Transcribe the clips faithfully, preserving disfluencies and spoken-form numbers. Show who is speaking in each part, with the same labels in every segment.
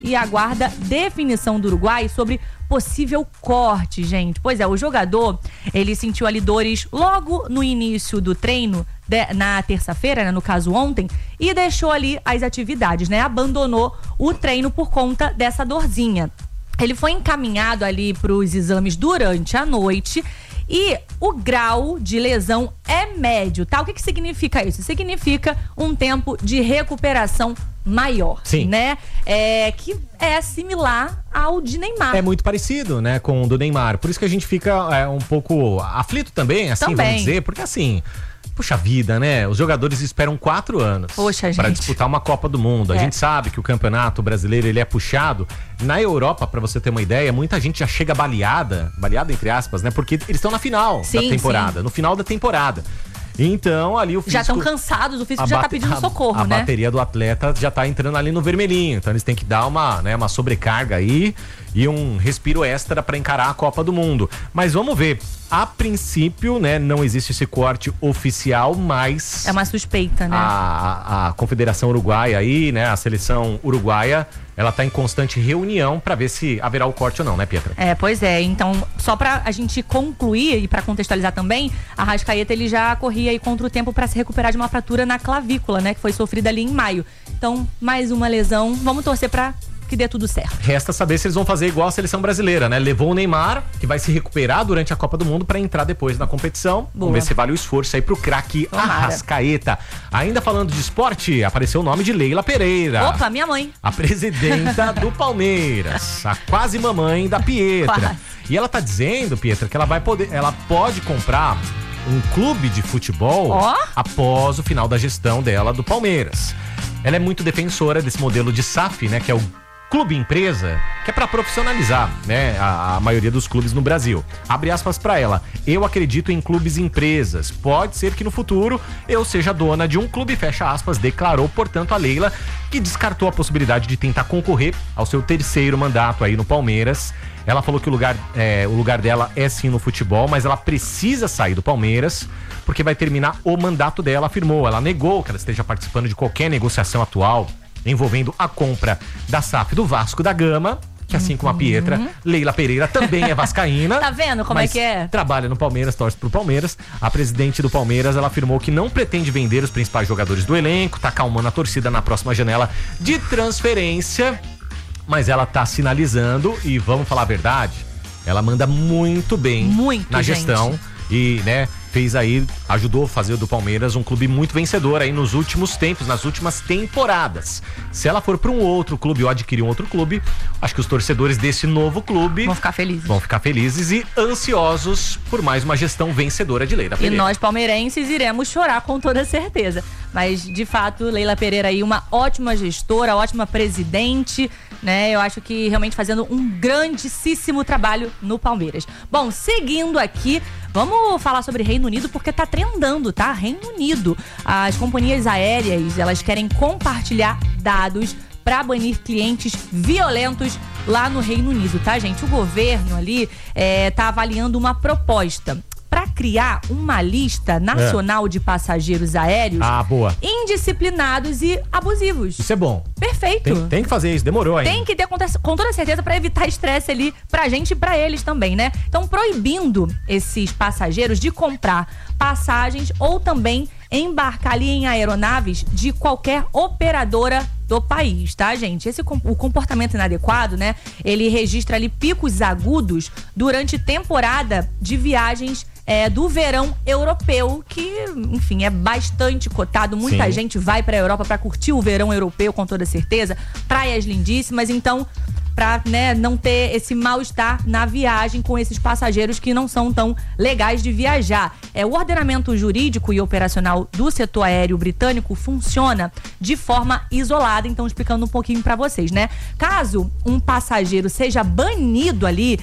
Speaker 1: e aguarda definição do Uruguai sobre possível corte, gente. Pois é, o jogador, ele sentiu ali dores logo no início do treino, de, na terça-feira, né, no caso ontem, e deixou ali as atividades, né? Abandonou o treino por conta dessa dorzinha. Ele foi encaminhado ali para os exames durante a noite e o grau de lesão é médio, tá? O que que significa isso? Significa um tempo de recuperação maior,
Speaker 2: Sim.
Speaker 1: né? É, que é similar ao de Neymar.
Speaker 2: É muito parecido, né, com o do Neymar. Por isso que a gente fica é, um pouco aflito também, assim,
Speaker 1: Também.
Speaker 2: vamos dizer, porque assim... Puxa vida, né? Os jogadores esperam quatro anos para disputar uma Copa do Mundo. A
Speaker 1: É.
Speaker 2: gente sabe que o campeonato brasileiro ele é puxado. Na Europa, para você ter uma ideia, muita gente já chega baleada, baleada entre aspas, né? Porque eles estão na final
Speaker 1: Sim,
Speaker 2: da temporada,
Speaker 1: sim.
Speaker 2: no final da temporada. Então, ali o físico...
Speaker 1: Já estão cansados, o físico já tá
Speaker 2: bate-
Speaker 1: pedindo socorro,
Speaker 2: a, a
Speaker 1: né?
Speaker 2: bateria do atleta já tá entrando ali no vermelhinho. Então eles têm que dar uma, né, uma sobrecarga aí e um respiro extra para encarar a Copa do Mundo. Mas vamos ver. A princípio, né, não existe esse corte oficial, mas...
Speaker 1: É uma suspeita, né?
Speaker 2: A, a Confederação Uruguaia aí, né, a seleção uruguaia, ela tá em constante reunião para ver se haverá o corte ou não, né, Pietra?
Speaker 1: É, pois é. Então, só pra a gente concluir e pra contextualizar também, a Arrascaeta, ele já corria aí contra o tempo pra se recuperar de uma fratura na clavícula, né, que foi sofrida ali em maio. Então, mais uma lesão. Vamos torcer pra que dê tudo certo.
Speaker 2: Resta saber se eles vão fazer igual a seleção brasileira, né? Levou o Neymar, que vai se recuperar durante a Copa do Mundo para entrar depois na competição.
Speaker 1: Boa.
Speaker 2: Vamos ver se vale o esforço aí pro craque Arrascaeta. Ainda falando de esporte, apareceu o nome de Leila Pereira.
Speaker 1: Opa, minha mãe.
Speaker 2: A presidenta do Palmeiras, a quase mamãe da Pietra.
Speaker 1: Quase.
Speaker 2: E ela tá dizendo, Pietra, que ela vai poder, ela pode comprar um clube de futebol
Speaker 1: Ó.
Speaker 2: após o final da gestão dela do Palmeiras. Ela é muito defensora desse modelo de S A F, né, que é o clube empresa, que é para profissionalizar, né, a, a maioria dos clubes no Brasil. Abre aspas para ela: eu acredito em clubes empresas. Pode ser que no futuro eu seja dona de um clube, fecha aspas, declarou, portanto, a Leila, que descartou a possibilidade de tentar concorrer ao seu terceiro mandato aí no Palmeiras. Ela falou que o lugar, é, o lugar dela é sim no futebol, mas ela precisa sair do Palmeiras porque vai terminar o mandato dela, afirmou. Ela negou que ela esteja participando de qualquer negociação atual envolvendo a compra da S A F do Vasco da Gama, que assim como a Pietra, Leila Pereira também é vascaína.
Speaker 1: Tá vendo como é
Speaker 2: mas
Speaker 1: que é?
Speaker 2: trabalha no Palmeiras, torce pro Palmeiras. A presidente do Palmeiras, ela afirmou que não pretende vender os principais jogadores do elenco, tá acalmando a torcida na próxima janela de transferência, mas ela tá sinalizando, e vamos falar a verdade, ela manda muito bem
Speaker 1: Muito,
Speaker 2: na
Speaker 1: gente.
Speaker 2: gestão e, né, fez aí, ajudou a fazer do Palmeiras um clube muito vencedor aí nos últimos tempos, nas últimas temporadas. Se ela for para um outro clube ou adquirir um outro clube, acho que os torcedores desse novo clube
Speaker 1: Vão ficar felizes.
Speaker 2: vão ficar felizes e ansiosos por mais uma gestão vencedora de Leila
Speaker 1: E
Speaker 2: Pereira.
Speaker 1: nós, palmeirenses, iremos chorar com toda certeza. Mas, de fato, Leila Pereira aí, uma ótima gestora, ótima presidente, né? Eu acho que realmente fazendo um grandíssimo trabalho no Palmeiras. Bom, seguindo aqui, vamos falar sobre Reino Unido, porque tá trendando, tá? Reino Unido. As companhias aéreas, elas querem compartilhar dados para banir clientes violentos lá no Reino Unido, tá, gente? O governo ali é, tá avaliando uma proposta para criar uma lista nacional é. de passageiros aéreos
Speaker 2: ah, boa.
Speaker 1: indisciplinados e abusivos.
Speaker 2: Isso é bom.
Speaker 1: Perfeito.
Speaker 2: Tem, tem que fazer isso, demorou ainda.
Speaker 1: Tem que ter com, com toda certeza para evitar estresse ali pra gente e pra eles também, né? Então, proibindo esses passageiros de comprar passagens ou também embarcar ali em aeronaves de qualquer operadora do país, tá, gente? Esse o comportamento inadequado, né? Ele registra ali picos agudos durante temporada de viagens É, do verão europeu, que, enfim, é bastante cotado. Muita
Speaker 2: Sim.
Speaker 1: gente vai pra Europa pra curtir o verão europeu, com toda certeza. Praias lindíssimas, então, pra, né, não ter esse mal-estar na viagem com esses passageiros que não são tão legais de viajar. É, o ordenamento jurídico e operacional do setor aéreo britânico funciona de forma isolada, então explicando um pouquinho pra vocês, né? Caso um passageiro seja banido ali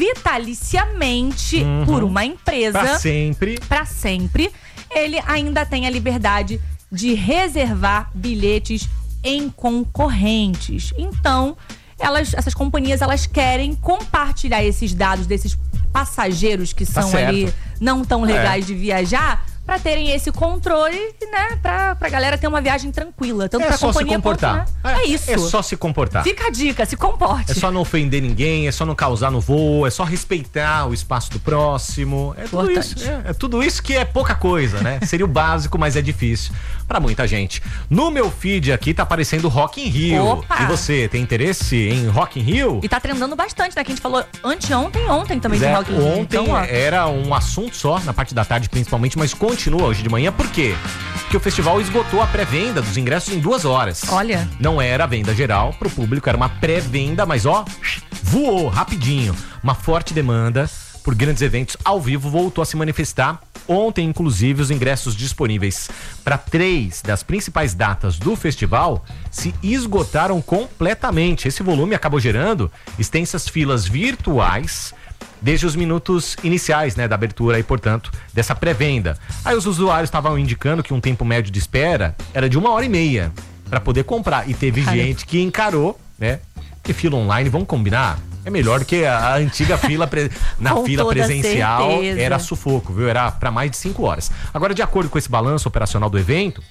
Speaker 1: vitaliciamente
Speaker 2: uhum.
Speaker 1: por uma empresa,
Speaker 2: Pra sempre.
Speaker 1: Pra sempre, ele ainda tem a liberdade de reservar bilhetes em concorrentes. Então, elas, essas companhias, elas querem compartilhar esses dados desses passageiros que
Speaker 2: Tá
Speaker 1: são
Speaker 2: certo.
Speaker 1: ali não tão legais
Speaker 2: É.
Speaker 1: de viajar, pra terem esse controle, né? Pra, pra galera ter uma viagem tranquila. Tanto
Speaker 2: É
Speaker 1: pra
Speaker 2: só se
Speaker 1: companhia
Speaker 2: comportar.
Speaker 1: quanto, né? É, é isso.
Speaker 2: É só se comportar.
Speaker 1: Fica a dica, se comporte.
Speaker 2: É só não ofender ninguém, é só não causar no voo, é só respeitar o espaço do próximo. É tudo
Speaker 1: Importante.
Speaker 2: isso. É, é tudo isso que é pouca coisa, né? Seria o básico, mas é difícil pra muita gente. No meu feed aqui tá aparecendo Rock in Rio.
Speaker 1: Opa!
Speaker 2: E você tem interesse em Rock in Rio?
Speaker 1: E tá trendando bastante, né? Que a gente falou anteontem, ontem também
Speaker 2: Pois
Speaker 1: de
Speaker 2: é,
Speaker 1: Rock in Rio.
Speaker 2: ontem
Speaker 1: Então, ó,
Speaker 2: era um assunto só, na parte da tarde principalmente, mas continua hoje de manhã. Por quê? Porque o festival esgotou a pré-venda dos ingressos em duas horas.
Speaker 1: Olha.
Speaker 2: Não era a venda geral pro público, era uma pré-venda, mas ó, voou rapidinho. Uma forte demanda por grandes eventos ao vivo voltou a se manifestar. Ontem, inclusive, os ingressos disponíveis para três das principais datas do festival se esgotaram completamente. Esse volume acabou gerando extensas filas virtuais desde os minutos iniciais, né, da abertura e, portanto, dessa pré-venda. Aí os usuários estavam indicando que um tempo médio de espera era de uma hora e meia para poder comprar. E teve
Speaker 1: Caramba.
Speaker 2: gente que encarou, né, que fila online, vamos combinar? É melhor do que a, a antiga fila pre... na
Speaker 1: Com
Speaker 2: fila
Speaker 1: toda
Speaker 2: presencial.
Speaker 1: certeza.
Speaker 2: Era sufoco, viu? Era para mais de cinco horas. Agora, de acordo com esse balanço operacional do evento,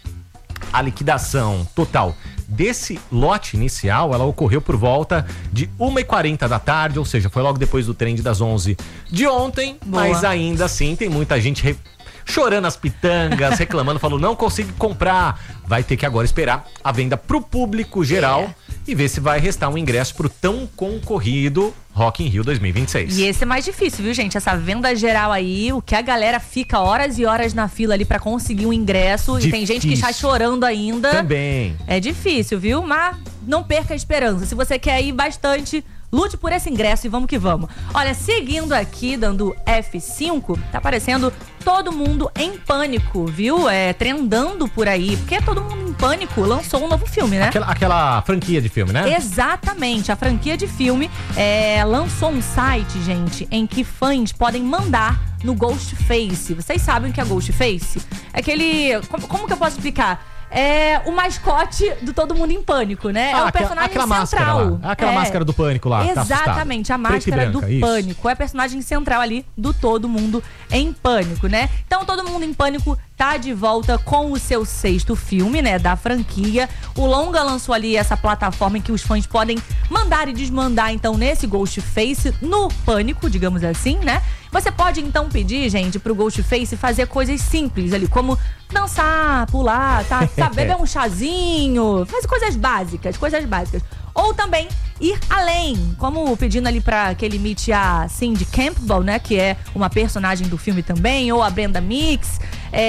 Speaker 2: a liquidação total desse lote inicial, ela ocorreu por volta de uma e quarenta da tarde, ou seja, foi logo depois do trend das onze de ontem.
Speaker 1: Boa.
Speaker 2: Mas ainda assim tem muita gente re... chorando as pitangas, reclamando, falou, não consigo comprar. Vai ter que agora esperar a venda pro público geral.
Speaker 1: É.
Speaker 2: E ver se vai restar um ingresso pro tão concorrido Rock in Rio dois mil e vinte e seis.
Speaker 1: E esse é mais difícil, viu, gente? Essa venda geral aí, o que a galera fica horas e horas na fila ali pra conseguir um ingresso.
Speaker 2: Difícil.
Speaker 1: E tem gente que está chorando ainda.
Speaker 2: Também.
Speaker 1: É difícil, viu? Mas não perca a esperança. Se você quer ir bastante, lute por esse ingresso e vamos que vamos. Olha, seguindo aqui, dando F cinco, tá aparecendo Todo Mundo em Pânico, viu? É, trendando por aí. Porque Todo Mundo em Pânico lançou um novo filme, né?
Speaker 2: Aquela, aquela franquia de filme, né?
Speaker 1: Exatamente, a franquia de filme é, lançou um site, gente, em que fãs podem mandar no Ghostface. Vocês sabem o que é Ghostface? É aquele... Como, como que eu posso explicar? É o mascote do Todo Mundo em Pânico, né?
Speaker 2: Ah,
Speaker 1: é o
Speaker 2: aquela-
Speaker 1: personagem
Speaker 2: aquela
Speaker 1: central.
Speaker 2: máscara lá. Aquela máscara do Pânico lá, tá
Speaker 1: Exatamente,
Speaker 2: assustado.
Speaker 1: a
Speaker 2: Preto e
Speaker 1: máscara
Speaker 2: branca,
Speaker 1: do
Speaker 2: isso.
Speaker 1: Pânico. É a personagem central ali do Todo Mundo em Pânico, né? Então, Todo Mundo em Pânico tá de volta com o seu sexto filme, né? Da franquia. O longa lançou ali essa plataforma em que os fãs podem mandar e desmandar, então, nesse Ghostface, no Pânico, digamos assim, né? Você pode, então, pedir, gente, pro Ghostface fazer coisas simples ali, como dançar, pular, tá? tá beber um chazinho, fazer coisas básicas, coisas básicas. Ou também ir além, como pedindo ali pra que ele imite a Cindy Campbell, né? Que é uma personagem do filme também, ou a Brenda Mix,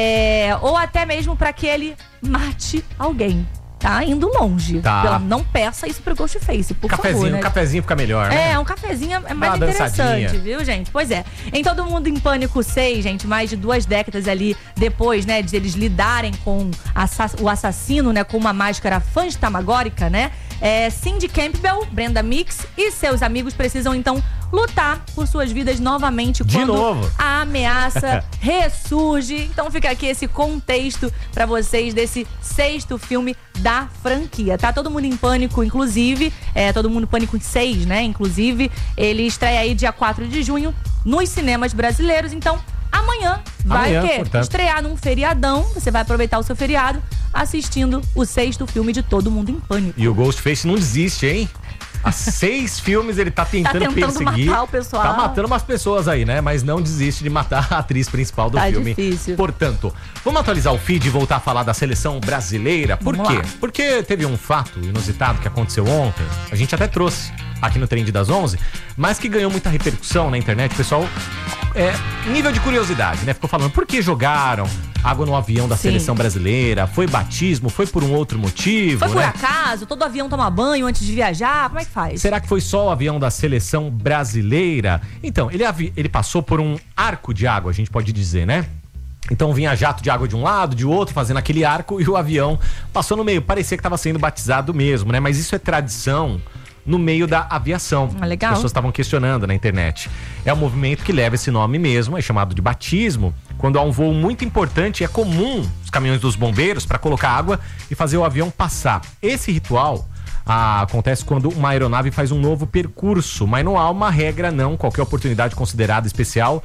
Speaker 1: é, ou até mesmo pra que ele mate alguém. Tá indo longe.
Speaker 2: Tá.
Speaker 1: Pela- Não peça isso pro Ghostface, por
Speaker 2: Cafezinho,
Speaker 1: favor, né?
Speaker 2: um cafezinho fica melhor, né?
Speaker 1: É, um cafezinho é mais
Speaker 2: Uma dançadinha.
Speaker 1: interessante, viu, gente? Pois é. Em Todo Mundo em Pânico seis, gente, mais de duas décadas ali depois, né, de eles lidarem com assa- o assassino, né, com uma máscara fantasmagórica, né? É, Cindy Campbell, Brenda Mix e seus amigos precisam, então, lutar por suas vidas novamente
Speaker 2: De
Speaker 1: quando
Speaker 2: novo.
Speaker 1: a ameaça ressurge. Então fica aqui esse contexto pra vocês desse sexto filme da franquia, tá? Todo Mundo em Pânico, inclusive, é Todo Mundo em Pânico seis, né? Inclusive, ele estreia aí dia quatro de junho nos cinemas brasileiros. Então, amanhã vai
Speaker 2: Amanhã,
Speaker 1: o quê?
Speaker 2: portanto.
Speaker 1: Estrear num feriadão. Você vai aproveitar o seu feriado assistindo o sexto filme de Todo Mundo em Pânico.
Speaker 2: E o Ghostface não desiste, hein? Há seis filmes ele tá tentando,
Speaker 1: tentando
Speaker 2: perseguir.
Speaker 1: matar o pessoal.
Speaker 2: Tá matando umas pessoas aí, né? Mas não desiste de matar a atriz principal do
Speaker 1: Tá
Speaker 2: filme.
Speaker 1: difícil.
Speaker 2: Portanto, vamos atualizar o feed e voltar a falar da seleção brasileira. Por
Speaker 1: Vamos
Speaker 2: quê?
Speaker 1: lá.
Speaker 2: Porque teve um fato inusitado que aconteceu ontem. A gente até trouxe aqui no Trend das onze, mas que ganhou muita repercussão na internet. O pessoal, é, nível de curiosidade, né? Ficou falando, por que jogaram água no avião da
Speaker 1: Sim.
Speaker 2: seleção brasileira? Foi batismo? Foi por um outro motivo,
Speaker 1: Foi por
Speaker 2: né?
Speaker 1: acaso? Todo avião toma banho antes de viajar? Como é que faz?
Speaker 2: Será que foi só o avião da seleção brasileira? Então, ele, avi- ele passou por um arco de água, a gente pode dizer, né? Então vinha jato de água de um lado, de outro, fazendo aquele arco, e o avião passou no meio. Parecia que estava sendo batizado mesmo, né? Mas isso é tradição no meio da aviação.
Speaker 1: Ah, legal.
Speaker 2: As pessoas estavam questionando na internet. É um movimento que leva esse nome mesmo, é chamado de batismo. Quando há um voo muito importante, é comum os caminhões dos bombeiros para colocar água e fazer o avião passar. Esse ritual ah, acontece quando uma aeronave faz um novo percurso, mas não há uma regra não, qualquer oportunidade considerada especial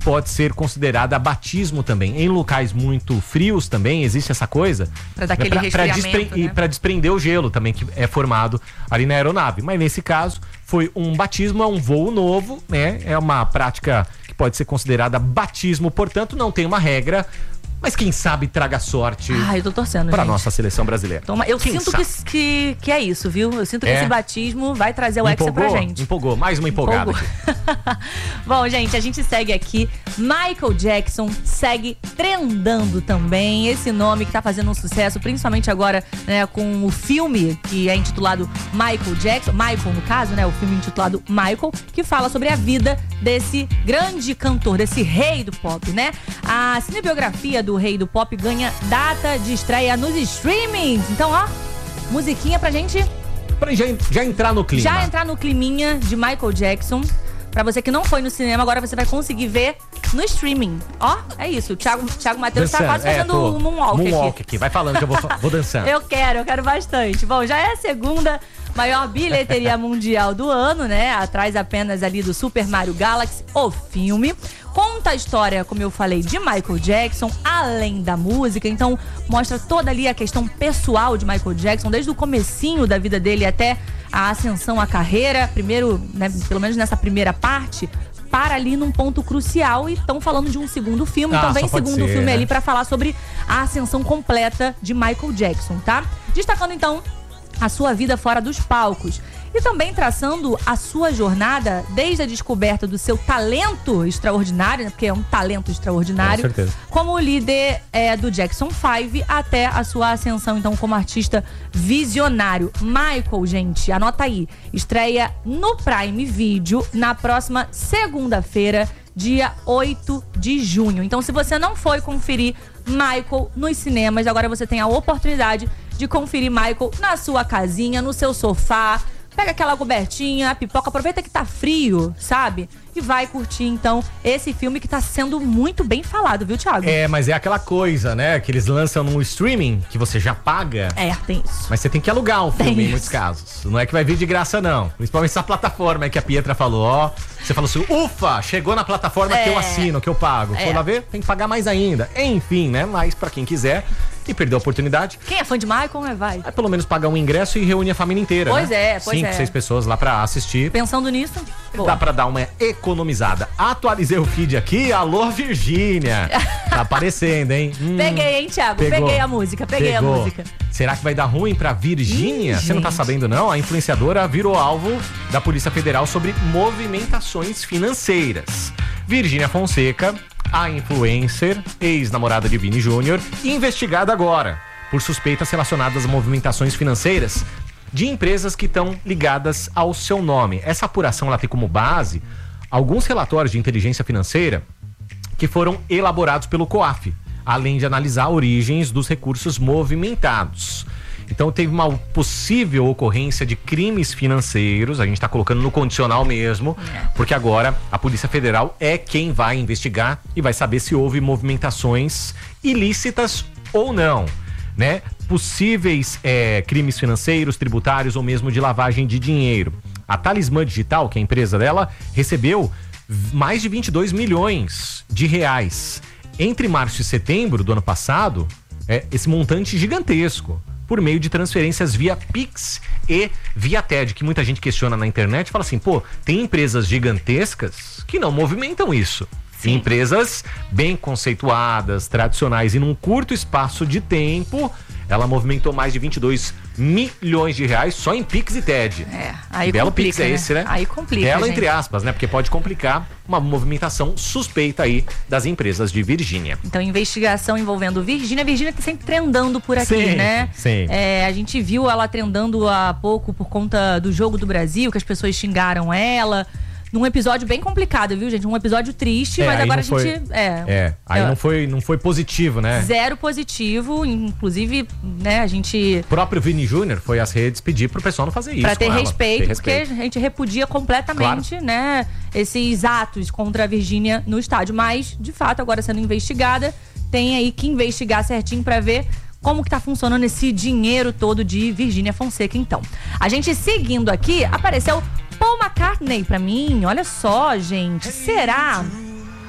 Speaker 2: pode ser considerada batismo também. Em locais muito frios também existe essa coisa.
Speaker 1: Pra dar aquele resfriamento,
Speaker 2: despre-
Speaker 1: né?
Speaker 2: E pra desprender o gelo também, que é formado ali na aeronave. Mas nesse caso, foi um batismo, é um voo novo, né? É uma prática que pode ser considerada batismo, portanto, não tem uma regra. Mas quem sabe traga sorte
Speaker 1: Ah, eu tô torcendo,
Speaker 2: pra
Speaker 1: gente.
Speaker 2: nossa seleção brasileira.
Speaker 1: Toma, eu
Speaker 2: Quem
Speaker 1: sinto
Speaker 2: sabe?
Speaker 1: que, que, que é isso, viu? Eu sinto que
Speaker 2: É.
Speaker 1: esse batismo vai trazer o Hexa pra
Speaker 2: Empolgou?
Speaker 1: gente.
Speaker 2: Empolgou, mais uma empolgada
Speaker 1: Empolgou.
Speaker 2: aqui.
Speaker 1: Bom, gente, a gente segue aqui. Michael Jackson segue trendando também. Esse nome que tá fazendo um sucesso, principalmente agora, né, com o filme que é intitulado Michael Jackson. Michael, no caso, né? O filme intitulado Michael, que fala sobre a vida desse grande cantor, desse rei do pop, né? A cinebiografia do rei do pop ganha data de estreia nos streamings. Então, ó, musiquinha pra gente
Speaker 2: Pra já, já entrar no clima.
Speaker 1: já entrar no climinha de Michael Jackson. Pra você que não foi no cinema, agora você vai conseguir ver no streaming. Ó, é isso. O Thiago, Thiago Matheus tá
Speaker 2: Dançando.
Speaker 1: quase fazendo
Speaker 2: É, tô-
Speaker 1: um moonwalk,
Speaker 2: moonwalk
Speaker 1: aqui.
Speaker 2: aqui. Vai falando que eu vou, vou dançando.
Speaker 1: Eu quero, eu quero bastante. Bom, já é a segunda maior bilheteria mundial do ano, né? Atrás apenas ali do Super Mario Galaxy, o filme. Conta a história, como eu falei, de Michael Jackson, além da música. Então, mostra toda ali a questão pessoal de Michael Jackson, desde o comecinho da vida dele até a ascensão à carreira. Primeiro, né, pelo menos nessa primeira parte, para ali num ponto crucial. E estão falando de um segundo filme.
Speaker 2: Ah,
Speaker 1: então vem
Speaker 2: só pode
Speaker 1: segundo
Speaker 2: ser,
Speaker 1: filme
Speaker 2: né?
Speaker 1: ali para falar sobre a ascensão completa de Michael Jackson, tá? Destacando então a sua vida fora dos palcos e também traçando a sua jornada desde a descoberta do seu talento extraordinário, né, porque é um talento extraordinário,
Speaker 2: Com certeza.
Speaker 1: como líder é, do Jackson Five até a sua ascensão então como artista visionário. Michael, gente, anota aí, estreia no Prime Video na próxima segunda-feira, dia oito de junho. Então, se você não foi conferir Michael nos cinemas, agora você tem a oportunidade de conferir Michael na sua casinha, no seu sofá. Pega aquela cobertinha, a pipoca, aproveita que tá frio, sabe? E vai curtir, então, esse filme que tá sendo muito bem falado, viu, Thiago?
Speaker 2: É, mas é aquela coisa, né? Que eles lançam no streaming, que você já paga.
Speaker 1: É, tem isso.
Speaker 2: Mas você tem que alugar o filme
Speaker 1: Tem
Speaker 2: em
Speaker 1: isso.
Speaker 2: muitos casos. Não é que vai vir de graça, não. Principalmente essa plataforma aí que a Pietra falou, ó. Você falou assim, ufa, chegou na plataforma que
Speaker 1: É.
Speaker 2: eu assino, que eu pago.
Speaker 1: É.
Speaker 2: Foi lá ver, tem que pagar mais ainda. Enfim, né? Mas pra quem quiser e perdeu a oportunidade,
Speaker 1: Quem é fã de Michael, né, vai.
Speaker 2: vai pelo menos pagar um ingresso e reúne a família inteira,
Speaker 1: Pois
Speaker 2: né?
Speaker 1: é, pois
Speaker 2: Cinco,
Speaker 1: é.
Speaker 2: seis pessoas lá pra assistir.
Speaker 1: Pensando nisso, boa.
Speaker 2: Dá pra dar uma economizada. Atualizei o feed aqui. Alô, Virgínia. Tá aparecendo, hein? Hum,
Speaker 1: Peguei, hein, Thiago?
Speaker 2: pegou.
Speaker 1: Peguei a música, peguei
Speaker 2: Pegou.
Speaker 1: a música.
Speaker 2: Será que vai dar ruim pra Virgínia?
Speaker 1: Ih,
Speaker 2: Você não tá
Speaker 1: gente.
Speaker 2: sabendo, não? A influenciadora virou alvo da Polícia Federal sobre movimentações financeiras. Virgínia Fonseca, a influencer, ex-namorada de Vini Júnior, investigada agora por suspeitas relacionadas a movimentações financeiras de empresas que estão ligadas ao seu nome. Essa apuração ela tem como base alguns relatórios de inteligência financeira que foram elaborados pelo COAF, além de analisar origens dos recursos movimentados. Então teve uma possível ocorrência de crimes financeiros, a gente está colocando no condicional mesmo, porque agora a Polícia Federal é quem vai investigar e vai saber se houve movimentações ilícitas ou não, né? Possíveis é, crimes financeiros, tributários ou mesmo de lavagem de dinheiro. A Talismã Digital, que é a empresa dela, recebeu mais de vinte e dois milhões de reais. Entre março e setembro do ano passado, é, esse montante gigantesco, por meio de transferências via Pix e via T E D, que muita gente questiona na internet e fala assim, pô, tem empresas gigantescas que não movimentam isso. E empresas bem conceituadas, tradicionais, e num curto espaço de tempo, ela movimentou mais de vinte e dois milhões de reais só em Pix e T E D.
Speaker 1: É, aí
Speaker 2: Belo
Speaker 1: complica,
Speaker 2: Pix é
Speaker 1: né?
Speaker 2: esse, né?
Speaker 1: Aí complica,
Speaker 2: Belo
Speaker 1: gente.
Speaker 2: entre aspas, né? Porque pode complicar uma movimentação suspeita aí das empresas de Virgínia.
Speaker 1: Então, investigação envolvendo Virgínia. Virgínia tá sempre trendando por aqui,
Speaker 2: Sim,
Speaker 1: né?
Speaker 2: sim.
Speaker 1: É, a gente viu ela trendando há pouco por conta do Jogo do Brasil, que as pessoas xingaram ela. Num episódio bem complicado, viu, gente? Um episódio triste,
Speaker 2: É,
Speaker 1: mas
Speaker 2: aí
Speaker 1: agora a
Speaker 2: não foi-
Speaker 1: gente... É,
Speaker 2: É, aí
Speaker 1: é,
Speaker 2: não foi, não foi positivo, né?
Speaker 1: Zero positivo, inclusive, né, a gente...
Speaker 2: O próprio Vini Júnior foi às redes pedir pro pessoal não fazer isso.
Speaker 1: Pra ter
Speaker 2: com ela.
Speaker 1: respeito,
Speaker 2: Ter
Speaker 1: porque
Speaker 2: respeito.
Speaker 1: a gente repudia completamente, né, esses atos contra a Virgínia no estádio. Mas, de fato, agora sendo investigada, tem aí que investigar certinho pra ver como que tá funcionando esse dinheiro todo de Virgínia Fonseca, então. A gente seguindo aqui, apareceu Paul McCartney pra mim. Olha só, gente. Será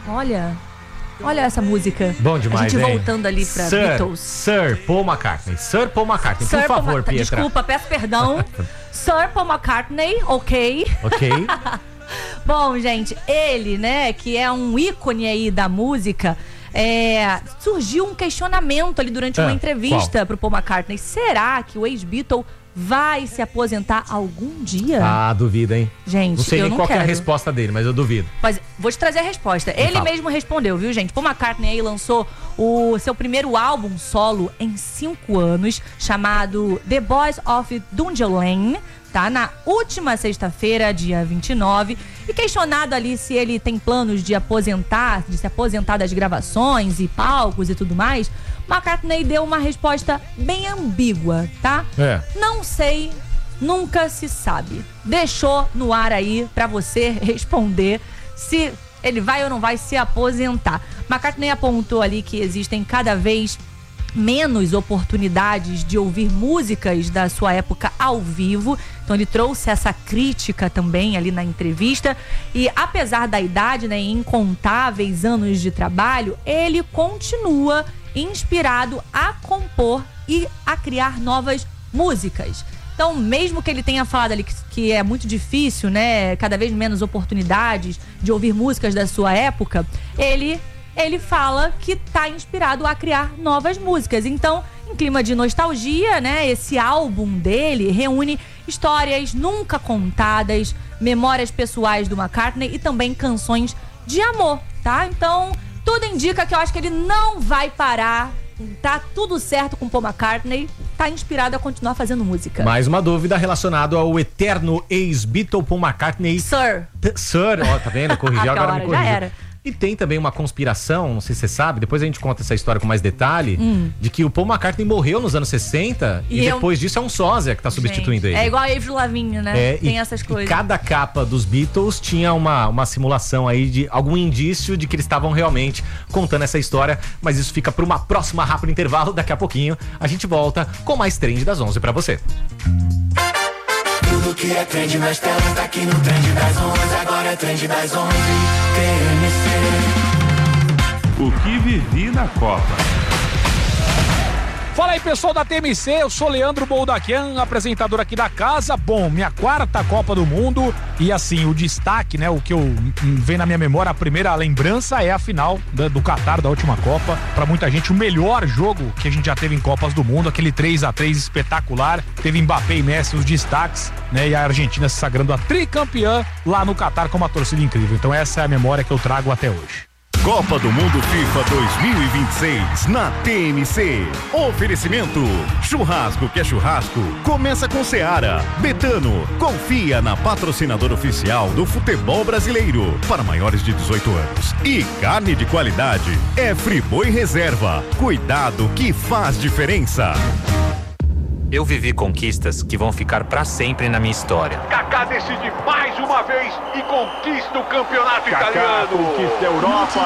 Speaker 1: Olha, olha essa música.
Speaker 2: Bom demais,
Speaker 1: A gente
Speaker 2: hein?
Speaker 1: voltando ali pra
Speaker 2: Sir,
Speaker 1: Beatles.
Speaker 2: Sir Paul McCartney. Sir Paul McCartney,
Speaker 1: Sir
Speaker 2: por
Speaker 1: Paul
Speaker 2: favor,
Speaker 1: Ma-
Speaker 2: Pietra.
Speaker 1: Desculpa, peço perdão. Sir Paul McCartney, ok.
Speaker 2: Ok.
Speaker 1: Bom, gente, ele, né, que é um ícone aí da música, é, surgiu um questionamento ali durante
Speaker 2: Ah,
Speaker 1: uma entrevista
Speaker 2: qual?
Speaker 1: pro Paul McCartney. Será que o ex-Beatle vai se aposentar algum dia?
Speaker 2: Ah, duvida, hein?
Speaker 1: Gente,
Speaker 2: Não sei
Speaker 1: eu
Speaker 2: nem
Speaker 1: não
Speaker 2: qual que é a
Speaker 1: quero.
Speaker 2: resposta dele, mas eu duvido.
Speaker 1: Mas vou te trazer a resposta. Ele
Speaker 2: fala.
Speaker 1: mesmo respondeu, viu, gente? Paul McCartney aí lançou o seu primeiro álbum solo em cinco anos, chamado The Boys of Dungeon, tá? Na última sexta-feira, dia vinte e nove. E questionado ali se ele tem planos de aposentar, de se aposentar das gravações e palcos e tudo mais, McCartney deu uma resposta bem ambígua, tá?
Speaker 2: É.
Speaker 1: Não sei, nunca se sabe. Deixou no ar aí pra você responder se ele vai ou não vai se aposentar. McCartney apontou ali que existem cada vez menos oportunidades de ouvir músicas da sua época ao vivo. Então ele trouxe essa crítica também ali na entrevista. E apesar da idade, né, e incontáveis anos de trabalho, ele continua inspirado a compor e a criar novas músicas. Então, mesmo que ele tenha falado ali que, que é muito difícil, né, cada vez menos oportunidades de ouvir músicas da sua época, ele, ele fala que tá inspirado a criar novas músicas. Então, em clima de nostalgia, né, esse álbum dele reúne histórias nunca contadas, memórias pessoais do McCartney e também canções de amor, tá? Então, tudo indica que eu acho que ele não vai parar. Tá tudo certo com Paul McCartney, tá inspirado a continuar fazendo música.
Speaker 2: Mais uma dúvida relacionada ao eterno ex-Beatle Paul McCartney.
Speaker 1: Sir.
Speaker 2: T- Sir, ó, tá vendo? Corrigiu, agora me
Speaker 1: já
Speaker 2: corrigiu.
Speaker 1: era.
Speaker 2: E tem também uma conspiração, não sei se você sabe, depois a gente conta essa história com mais detalhe,
Speaker 1: Hum.
Speaker 2: de que o Paul McCartney morreu nos anos sessenta e,
Speaker 1: E eu-
Speaker 2: depois disso é um sósia que tá substituindo
Speaker 1: Gente,
Speaker 2: ele.
Speaker 1: É igual a Avril Lavigne, né?
Speaker 2: É,
Speaker 1: Tem
Speaker 2: e,
Speaker 1: essas
Speaker 2: e
Speaker 1: coisas.
Speaker 2: cada capa dos Beatles tinha uma, uma simulação aí de algum indício de que eles estavam realmente contando essa história, mas isso fica para uma próxima rápida intervalo. Daqui a pouquinho a gente volta com mais Trend das onze para você.
Speaker 3: Tudo que é trend nas telas tá aqui no Trend das onze. Agora é Trend das onze. T M C.
Speaker 4: O que vivi na Copa.
Speaker 5: Fala aí, pessoal da T M C, eu sou Leandro Boldaquian, apresentador aqui da casa. Bom, minha quarta Copa do Mundo e assim, o destaque, né, o que eu hum, vem na minha memória, a primeira lembrança é a final da, do Catar, da última Copa. Pra muita gente, o melhor jogo que a gente já teve em Copas do Mundo, aquele três a três espetacular. Teve Mbappé e Messi, os destaques, né, e a Argentina se sagrando a tricampeã lá no Catar com uma torcida incrível. Então essa é a memória que eu trago até hoje.
Speaker 6: Copa do Mundo FIFA dois mil e vinte e seis na T M C. Oferecimento: churrasco que é churrasco, começa com Seara. Betano, confia na patrocinadora oficial do futebol brasileiro para maiores de dezoito anos. E carne de qualidade é Friboi Reserva. Cuidado que faz diferença.
Speaker 7: Eu vivi conquistas que vão ficar pra sempre na minha história.
Speaker 4: Kaká decide mais uma vez e conquista o campeonato
Speaker 6: Kaká
Speaker 4: italiano.
Speaker 6: conquista a Europa.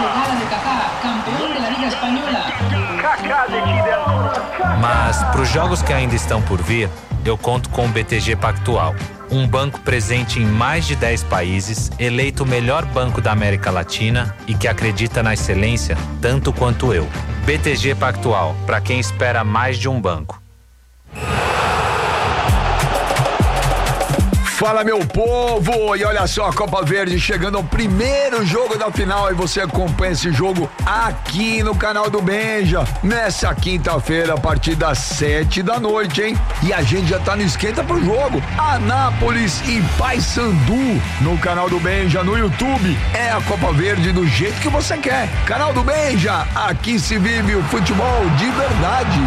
Speaker 4: Kaká decide.
Speaker 7: Mas pros jogos que ainda estão por vir, eu conto com o B T G Pactual. Um banco presente em mais de dez países, eleito o melhor banco da América Latina e que acredita na excelência tanto quanto eu. B T G Pactual, pra quem espera mais de um banco.
Speaker 8: Fala, meu povo! E olha só, a Copa Verde chegando ao primeiro jogo da final e você acompanha esse jogo aqui no canal do Benja, nessa quinta-feira, a partir das sete da noite, hein? E a gente já tá no esquenta pro jogo. Anápolis e Paysandu no canal do Benja, no YouTube. É a Copa Verde do jeito que você quer. Canal do Benja, aqui se vive o futebol de verdade.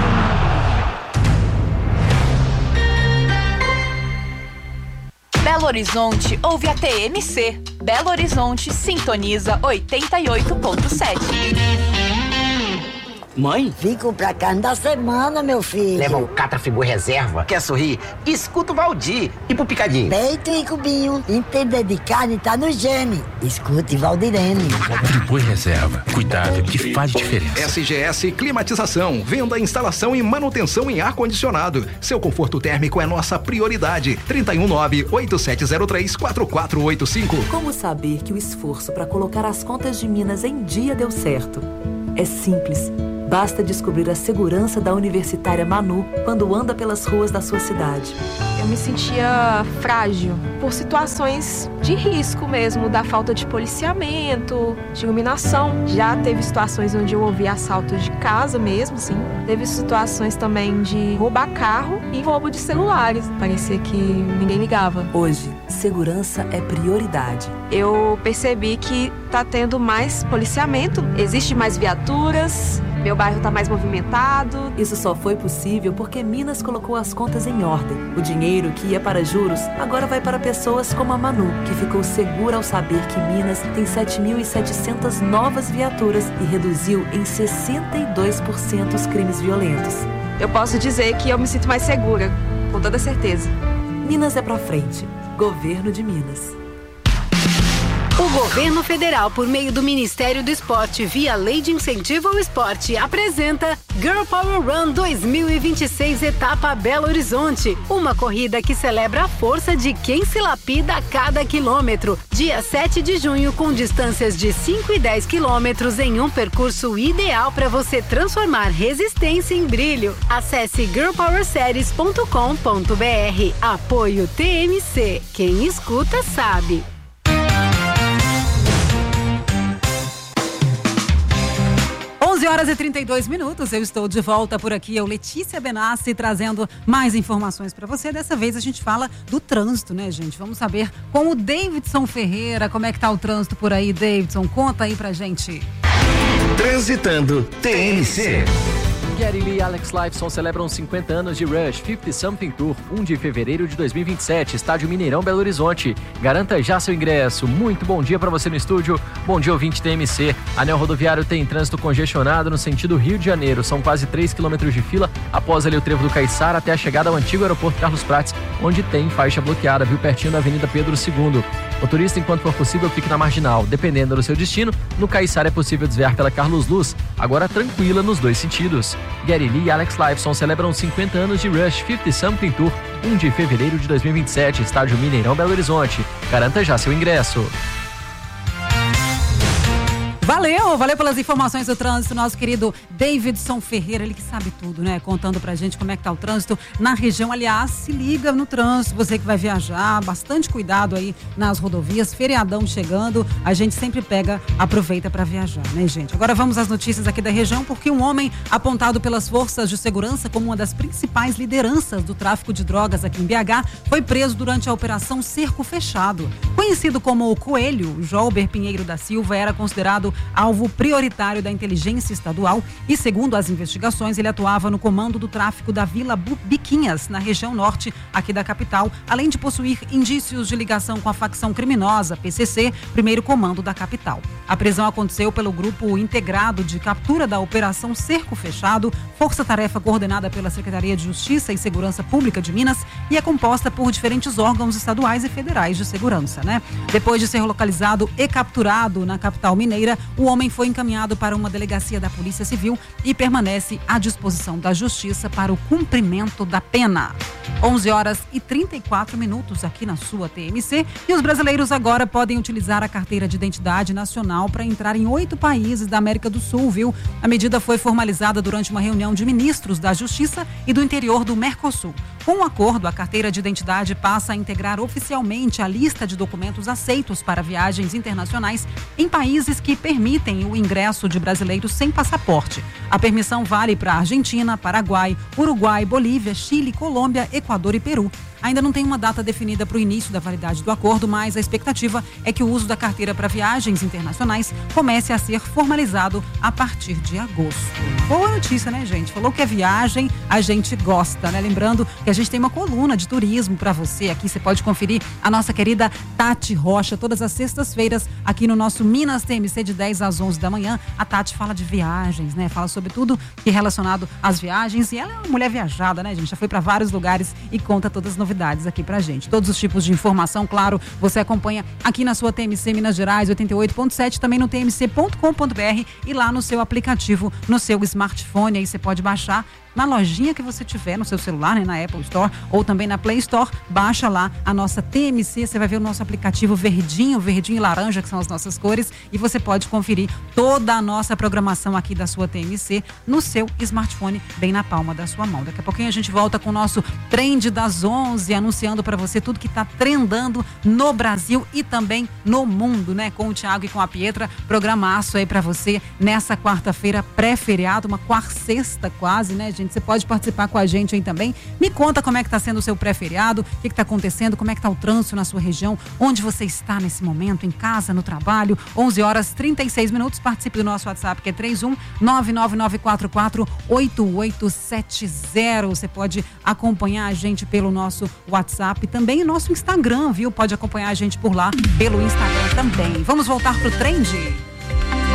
Speaker 9: Belo Horizonte ouve a T M C. Belo Horizonte sintoniza oitenta e oito ponto sete.
Speaker 10: Mãe?
Speaker 11: Vim comprar carne da semana, meu filho.
Speaker 10: Leva o Catra Fribu Reserva. Quer sorrir? Escuta o Valdir. E pro picadinho?
Speaker 11: Peito e cubinho. Entender de carne tá no gene. Escute Valdirene.
Speaker 12: Fribu Reserva. Cuidável, que faz diferença.
Speaker 13: S G S Climatização. Venda, instalação e manutenção em ar-condicionado. Seu conforto térmico é nossa prioridade. trinta e um nove, oito sete zero três, quatro quatro oito cinco.
Speaker 14: Como saber que o esforço para colocar as contas de Minas em dia deu certo? É simples. Basta descobrir a segurança da universitária Manu quando anda pelas ruas da sua cidade.
Speaker 15: Eu me sentia frágil por situações de risco mesmo, da falta de policiamento, de iluminação. Já teve situações onde eu ouvi assaltos de casa mesmo, sim. Teve situações também de roubar carro e roubo de celulares. Parecia que ninguém ligava.
Speaker 14: Hoje, segurança é prioridade.
Speaker 15: Eu percebi que tá tendo mais policiamento, existe mais viaturas, meu bairro tá mais movimentado.
Speaker 14: Isso só foi possível porque Minas colocou as contas em ordem. O dinheiro que ia para juros agora vai para pessoas como a Manu, que ficou segura ao saber que Minas tem sete mil e setecentas novas viaturas e reduziu em sessenta e dois por cento os crimes violentos.
Speaker 15: Eu posso dizer que eu me sinto mais segura, com toda certeza.
Speaker 14: Minas é pra frente. Governo de Minas.
Speaker 16: O governo federal, por meio do Ministério do Esporte, via Lei de Incentivo ao Esporte, apresenta Girl Power Run dois mil e vinte e seis, etapa Belo Horizonte. Uma corrida que celebra a força de quem se lapida a cada quilômetro. Dia sete de junho, com distâncias de cinco e dez quilômetros em um percurso ideal para você transformar resistência em brilho. Acesse girl power series ponto com ponto br. Apoio T M C. Quem escuta sabe.
Speaker 17: onze horas e trinta e dois minutos, eu estou de volta por aqui, eu, Letícia Benassi, trazendo mais informações para você. Dessa vez a gente fala do trânsito, né, gente? Vamos saber com o Davidson Ferreira, como é que tá o trânsito por aí, Davidson? Conta aí pra gente.
Speaker 6: Transitando T N C.
Speaker 18: Gary Lee e Alex Lifeson celebram cinquenta anos de Rush cinquenta Something Tour, um de fevereiro de dois mil e vinte e sete, Estádio Mineirão, Belo Horizonte. Garanta já seu ingresso. Muito bom dia para você no estúdio. Bom dia, ouvinte T M C. Anel rodoviário tem trânsito congestionado no sentido Rio de Janeiro. São quase três quilômetros de fila após ali o trevo do Caiçara até a chegada ao antigo aeroporto Carlos Prates, onde tem faixa bloqueada, viu, pertinho da Avenida Pedro segundo. Motorista, enquanto for possível, fique na marginal. Dependendo do seu destino, no Caiçara é possível desviar pela Carlos Luz, agora tranquila nos dois sentidos. Gary Lee e Alex Lifeson celebram cinquenta anos de Rush cinquenta Something Tour, um de fevereiro de dois mil e vinte e sete, Estádio Mineirão, Belo Horizonte. Garanta já seu ingresso.
Speaker 17: Valeu, valeu pelas informações do trânsito, nosso querido Davidson Ferreira, ele que sabe tudo, né? Contando pra gente como é que tá o trânsito na região. Aliás, se liga no trânsito, você que vai viajar, bastante cuidado aí nas rodovias, feriadão chegando, a gente sempre pega, aproveita pra viajar, né, gente? Agora vamos às notícias aqui da região, porque um homem apontado pelas forças de segurança como uma das principais lideranças do tráfico de drogas aqui em B H foi preso durante a operação Cerco Fechado. Conhecido como o Coelho, Jolber Pinheiro da Silva era considerado alvo prioritário da inteligência estadual e, segundo as investigações, ele atuava no comando do tráfico da Vila Biquinhas, na região norte aqui da capital, além de possuir indícios de ligação com a facção criminosa P C C, primeiro comando da capital. A prisão aconteceu pelo grupo integrado de captura da Operação Cerco Fechado, força-tarefa coordenada pela Secretaria de Justiça e Segurança Pública de Minas e é composta por diferentes órgãos estaduais e federais de segurança, né? Depois de ser localizado e capturado na capital mineira, o homem foi encaminhado para uma delegacia da Polícia Civil e permanece à disposição da Justiça para o cumprimento da pena. onze horas e trinta e quatro minutos aqui na sua T M C e os brasileiros agora podem utilizar a carteira de identidade nacional para entrar em oito países da América do Sul, viu? A medida foi formalizada durante uma reunião de ministros da Justiça e do Interior do Mercosul. Com o acordo, a carteira de identidade passa a integrar oficialmente a lista de documentos aceitos para viagens internacionais em países que permitem o ingresso de brasileiros sem passaporte. A permissão vale para Argentina, Paraguai, Uruguai, Bolívia, Chile, Colômbia, Equador e Peru. Ainda não tem uma data definida para o início da validade do acordo, mas a expectativa é que o uso da carteira para viagens internacionais comece a ser formalizado a partir de agosto. Boa notícia, né, gente? Falou que é viagem, a gente gosta, né? Lembrando que a gente tem uma coluna de turismo para você aqui. Você pode conferir a nossa querida Tati Rocha todas as sextas-feiras aqui no nosso Minas T M C de dez às onze da manhã. A Tati fala de viagens, né? Fala sobre tudo que é relacionado às viagens. E ela é uma mulher viajada, né, gente? Já foi para vários lugares e conta todas as novidades aqui pra gente. Todos os tipos de informação, claro, você acompanha aqui na sua T M C Minas Gerais oitenta e oito ponto sete, também no t m c ponto com ponto b r e lá no seu aplicativo, no seu smartphone. Aí você pode baixar na lojinha que você tiver no seu celular, né, na Apple Store ou também na Play Store, baixa lá a nossa T M C, você vai ver o nosso aplicativo verdinho, verdinho e laranja, que são as nossas cores, e você pode conferir toda a nossa programação aqui da sua T M C no seu smartphone, bem na palma da sua mão. Daqui a pouquinho a gente volta com o nosso Trend das onze, anunciando para você tudo que está trendando no Brasil e também no mundo, né, com o Thiago e com a Pietra. Programaço aí para você nessa quarta-feira pré-feriado, uma quarta-sexta quase, né, gente? Você pode participar com a gente aí também. Me conta como é que está sendo o seu pré-feriado, o que está acontecendo, como é que está o trânsito na sua região, onde você está nesse momento, em casa, no trabalho. onze horas e trinta e seis minutos. Participe do nosso WhatsApp, que é três um nove nove nove quatro quatro oito oito sete zero. Você pode acompanhar a gente pelo nosso WhatsApp, também o nosso Instagram, viu? Pode acompanhar a gente por lá, pelo Instagram também. Vamos voltar pro Trend?